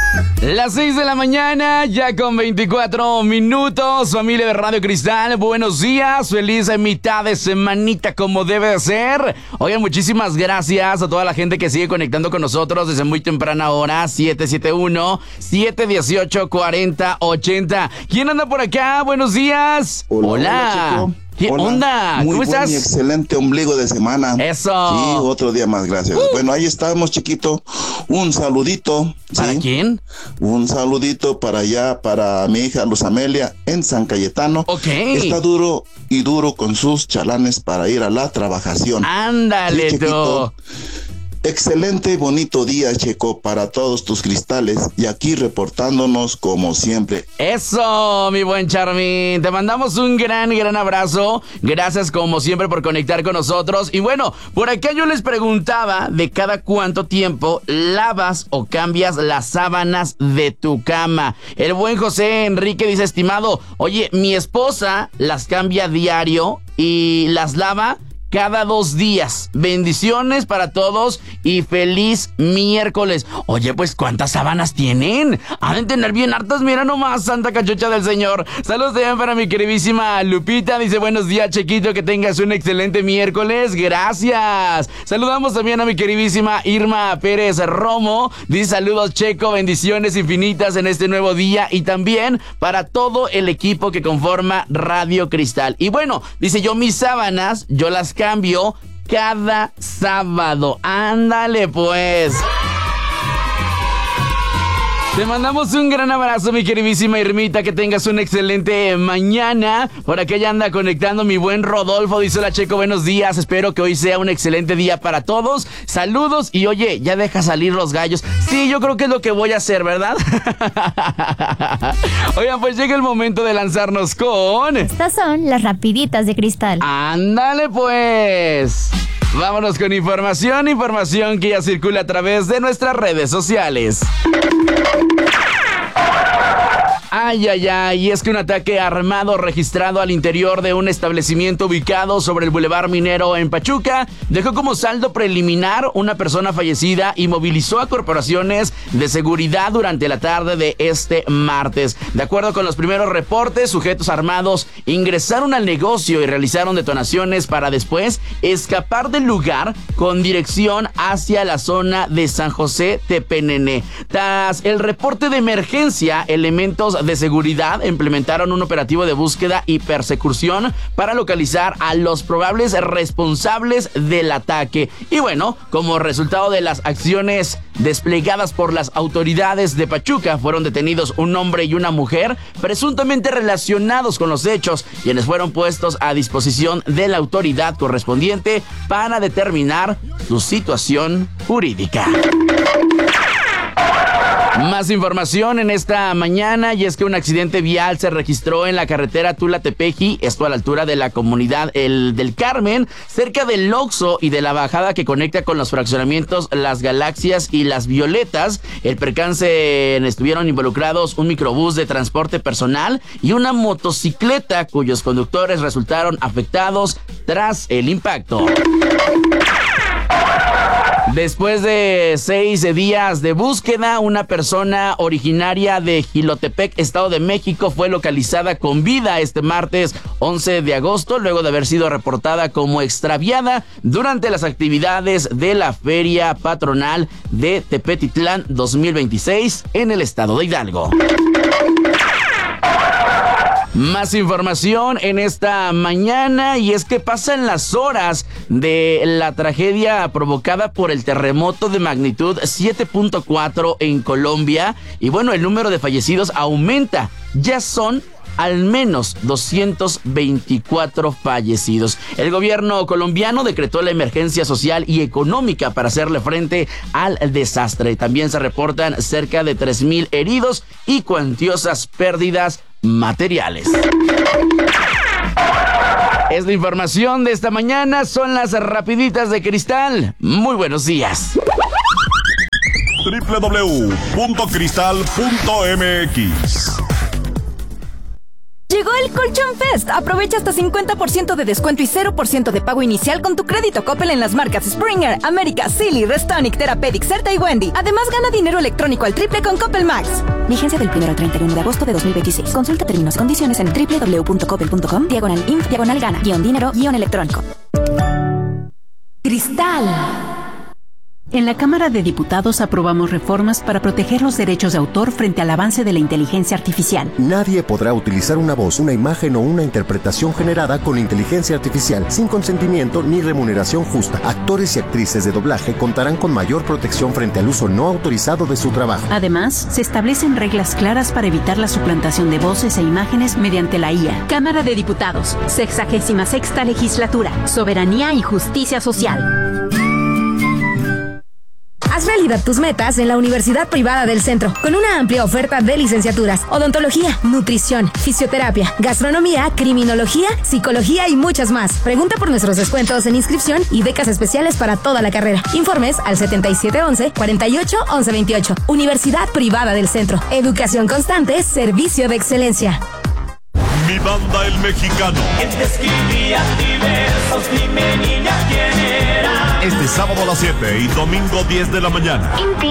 Las 6 de la mañana, ya con 24 minutos, familia de Radio Cristal, buenos días, feliz mitad de semanita como debe de ser. Oigan, muchísimas gracias a toda la gente que sigue conectando con nosotros desde muy temprana hora, 771-718-4080. ¿Quién anda por acá? Buenos días. Hola. ¿Qué onda? Muy ¿Cómo estás? Buen y excelente ombligo de semana. Eso. Sí, otro día más, gracias. Bueno, ahí estamos, chiquito. Un saludito. ¿Para ¿sí? quién? Un saludito para allá, para mi hija Luz Amelia en San Cayetano. Ok. Está duro y duro con sus chalanes para ir a la trabajación. Ándale, sí, tú. Excelente y bonito día, Checo, para todos tus cristales y aquí reportándonos como siempre. Eso, mi buen Charmín, te mandamos un gran abrazo. Gracias como siempre por conectar con nosotros. Y bueno, por acá yo les preguntaba de cada cuánto tiempo lavas o cambias las sábanas de tu cama. El buen José Enrique dice, estimado, oye, mi esposa las cambia diario y las lava cada 2 días. Bendiciones para todos y feliz miércoles. Oye, pues, ¿cuántas sábanas tienen? Han de tener bien hartas, mira nomás, santa cachucha del Señor. Saludos también para mi queridísima Lupita. Dice, buenos días, Chequito, que tengas un excelente miércoles. Gracias. Saludamos también a mi queridísima Irma Pérez Romo. Dice, saludos, Checo, bendiciones infinitas en este nuevo día. Y también para todo el equipo que conforma Radio Cristal. Y bueno, dice, yo mis sábanas, yo las cambio cada sábado. Ándale pues. Te mandamos un gran abrazo, mi queridísima Irmita, que tengas una excelente mañana. Por acá ya anda conectando mi buen Rodolfo, dice hola Checo, buenos días, espero que hoy sea un excelente día para todos. Saludos y oye, ya deja salir los gallos. Sí, yo creo que es lo que voy a hacer, ¿verdad? Oigan, pues llega el momento de lanzarnos con... Estas son las rapiditas de Cristal. Ándale pues. Vámonos con información que ya circula a través de nuestras redes sociales. Ay, y es que un ataque armado registrado al interior de un establecimiento ubicado sobre el Boulevard Minero en Pachuca dejó como saldo preliminar una persona fallecida y movilizó a corporaciones de seguridad durante la tarde de este martes. De acuerdo con los primeros reportes, sujetos armados ingresaron al negocio y realizaron detonaciones para después escapar del lugar con dirección hacia la zona de San José Tepenene. Tras el reporte de emergencia, elementos de seguridad implementaron un operativo de búsqueda y persecución para localizar a los probables responsables del ataque. Y bueno, como resultado de las acciones desplegadas por las autoridades de Pachuca, fueron detenidos un hombre y una mujer presuntamente relacionados con los hechos, quienes fueron puestos a disposición de la autoridad correspondiente para determinar su situación jurídica. Más información en esta mañana, y es que un accidente vial se registró en la carretera Tula-Tepeji, esto a la altura de la comunidad del Carmen, cerca del Oxxo y de la bajada que conecta con los fraccionamientos Las Galaxias y Las Violetas. El percance estuvieron involucrados un microbús de transporte personal y una motocicleta cuyos conductores resultaron afectados tras el impacto. Después de 6 días de búsqueda, una persona originaria de Jilotepec, Estado de México, fue localizada con vida este martes 11 de agosto, luego de haber sido reportada como extraviada durante las actividades de la Feria Patronal de Tepetitlán 2026 en el estado de Hidalgo. Más información en esta mañana, y es que pasan las horas de la tragedia provocada por el terremoto de magnitud 7.4 en Colombia, y bueno, el número de fallecidos aumenta, ya son al menos 224 fallecidos. El gobierno colombiano decretó la emergencia social y económica para hacerle frente al desastre. También se reportan cerca de 3,000 heridos y cuantiosas pérdidas materiales. Es la información de esta mañana, son las rapiditas de Cristal. Muy buenos días. www.cristal.mx Llegó el Colchón Fest. Aprovecha hasta 50% de descuento y 0% de pago inicial con tu crédito Coppel en las marcas Springer, América, Silly, Restonic, Therapeutic, Certa y Wendy. Además, gana dinero electrónico al triple con Coppel Max. Vigencia del 1 al 31 de agosto de 2026. Consulta términos y condiciones en www.coppel.com/inf/gana-dinero-electrónico. Cristal. En la Cámara de Diputados aprobamos reformas para proteger los derechos de autor frente al avance de la inteligencia artificial. Nadie podrá utilizar una voz, una imagen o una interpretación generada con inteligencia artificial sin consentimiento ni remuneración justa. Actores y actrices de doblaje contarán con mayor protección frente al uso no autorizado de su trabajo. Además, se establecen reglas claras para evitar la suplantación de voces e imágenes mediante la IA. Cámara de Diputados, 66ª Legislatura, Soberanía y Justicia Social. Haz realidad tus metas en la Universidad Privada del Centro, con una amplia oferta de licenciaturas, odontología, nutrición, fisioterapia, gastronomía, criminología, psicología y muchas más. Pregunta por nuestros descuentos en inscripción y becas especiales para toda la carrera. Informes al 7711-481128. Universidad Privada del Centro. Educación constante, servicio de excelencia. Mi banda El Mexicano. Este sábado a las 7 y domingo 10 de la mañana.